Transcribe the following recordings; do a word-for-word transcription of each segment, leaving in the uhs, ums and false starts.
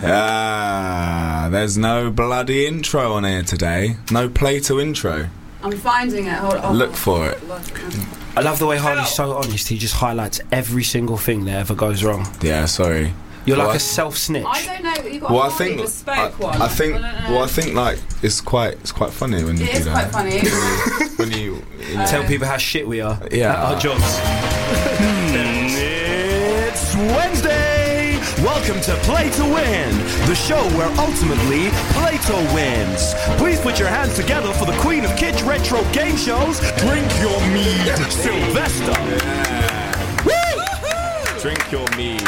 Ah, there's no bloody intro on here today. No Plato intro. I'm finding it. Hold on. Look for it. I love the way Harley's so honest. He just highlights every single thing that ever goes wrong. Yeah, sorry. You're well, like I, a self-snitch. I don't know. You got well, a I think, bespoke I, one. I think. I Well, I think like it's quite. It's quite funny when you it do is that. quite funny. when you, you know. Tell people how shit we are. Yeah. At our jobs. It's Wednesday! Welcome to Play to Win, the show where ultimately Plato wins. Please put your hands together for the queen of kitsch retro game shows. Drink your mead, Sylvester. Yeah. Woo! Drink your mead.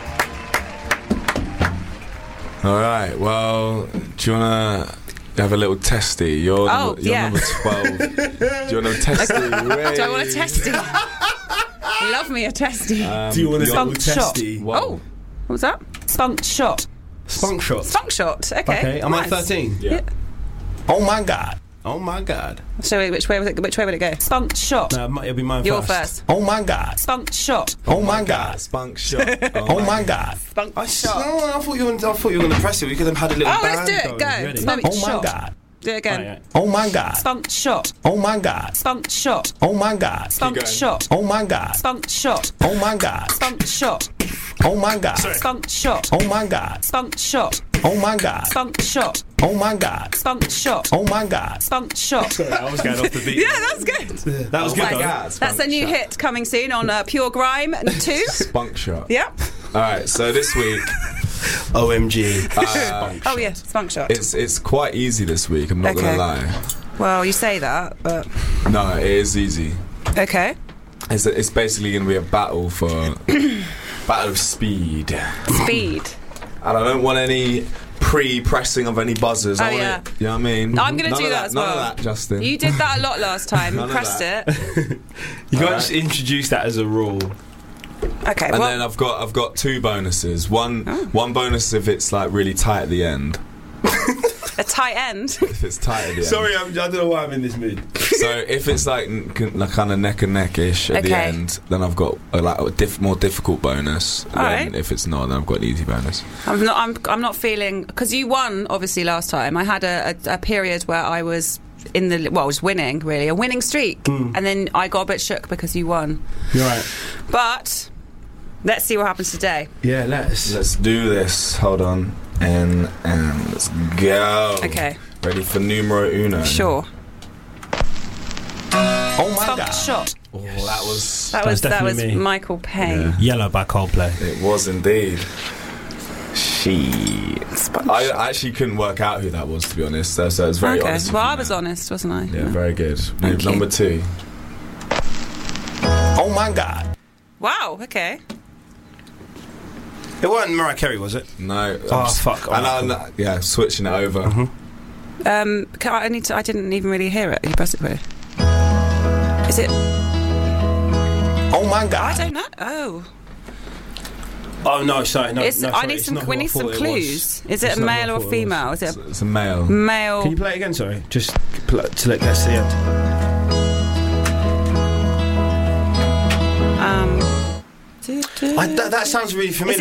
Alright, well, do you want to have a little testy? You're, Oh, number, you're yeah. number twelve. Do you want a testy? Do I want a testy? Love me a testy. Um, Do you want a you're- little Spunk shot. testy? Whoa. Oh, what was that? Spunk shot. Spunk shot. Spunk shot. Okay. Okay, am I nice. thirteen? Yeah. Oh my god. Oh my god. So which way was it? Which way would it go? Spunk shot. No, it'll be mine You're first. first. Oh my god. Spunk shot. Oh my god. Spunk shot. Oh my god. Spunk I, shot. no, I thought you were. I thought you were going to press it. We could have had a little. Oh, let's band do it. going. Go. Ready? Spunk Oh my shot. god. Do it again. Right, right. Oh my god. Spunk shot. Oh my god. Spunk shot. Oh my god. Spunk going. shot. Oh my god. Spunk shot. Oh my god. Spunk shot. Oh my god. Spunk shot. Oh my god. Spunk shot. Oh my god. Spunk shot. Oh my god. Spunk shot. Oh my god. Spunk shot. I was going off the beat. Yeah, that's good. That was Oh good. my though. God, That's a spunk new shot. hit coming soon on uh, Pure Grime two. Spunk shot. Yep. Alright, so this week, O M G. uh, Oh yeah, spunk shot. it's it's quite easy this week, I'm not Okay. going to lie. Well, you say that, but No, it is easy. okay. It's, it's basically going to be a battle for... battle of speed. Speed. And I don't want any pre-pressing of any buzzers. Oh, I want yeah. it, you know what I mean? I'm gonna None do of that as None well. of that, Justin. You did that a lot last time. None of Pressed that. it. You can't Alright. just introduce that as a rule. Okay. And well, then I've got I've got two bonuses. One Oh. one bonus if it's like really tight at the end. a tight end. If it's tight at the end. Sorry, I'm, I don't know why I'm in this mood. So if it's like, n- c- like kind of neck and neck-ish at the Okay. end, then I've got a, like a diff- more difficult bonus. All then right. if it's not, then I've got an easy bonus. I'm not. I'm. I'm not feeling because you won obviously last time. I had a, a, a period where I was in the well, I was winning really a winning streak, Mm. and then I got a bit shook because you won. You're right. But let's see what happens today. Yeah, let's. Let's do this. Hold on. And and let's go. Okay. Ready for numero uno? Sure. Oh my Spunk god. shot. Oh, that was... That That was was that was definitely me. Michael Payne. Yellow by Coldplay. It was indeed. She. Spunk I shot. actually couldn't work out who that was, to be honest. So, so it was very Okay. honest. of Well, you I was now. honest, wasn't I? Yeah, very good. Thank Number you. two. Oh my god. Wow. Okay. It wasn't Mariah Carey, was it? No. Oh, I'm s- fuck. And Oh, I'm, uh, yeah, switching it over. Um. Can I, I need to. I didn't even really hear it. You pressed it quickly. Is it? Oh my I god. don't know. Oh. Oh no, sorry, no. It's, no I sorry, need it's some. not We who I need some thought it clues. was. Is it It's a not who I male or thought it was. female? Is It's, it it's a male. male? Can you play it again? Sorry, just pl- to let get to the end. Um. do, do. I, that, that sounds really familiar.